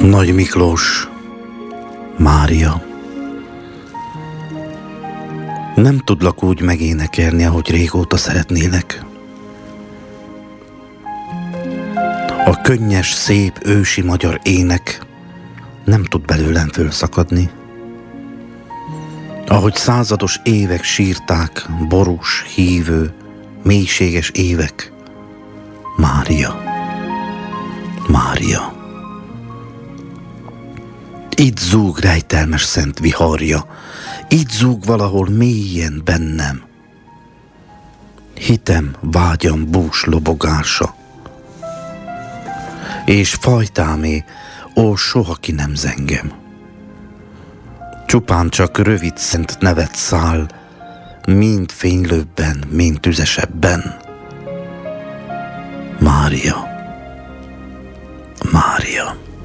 Nagy Miklós, Mária. Nem tudlak úgy megénekelni, ahogy régóta szeretnélek. A könnyes, szép, ősi magyar ének nem tud belőlem fölszakadni. Ahogy százados évek sírták, borús, hívő, mélységes évek. Mária, Mária. Itt zúg rejtelmes szent viharja, itt zúg valahol mélyen bennem. Hitem, vágyam bús lobogása, és fajtámé, ó, soha ki nem zengem. Csupán csak rövid szent nevet száll, mind fénylőbben, mind tüzesebben. Mária, Mária.